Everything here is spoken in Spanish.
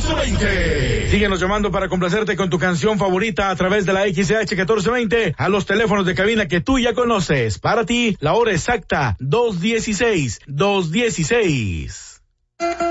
1420. Síguenos llamando para complacerte con tu canción favorita a través de la XH 1420 a los teléfonos de cabina que tú ya conoces. Para ti, la hora exacta, 2:16.